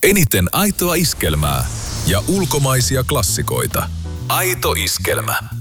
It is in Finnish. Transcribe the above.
Eniten aitoa iskelmää ja ulkomaisia klassikoita. Aito iskelmä.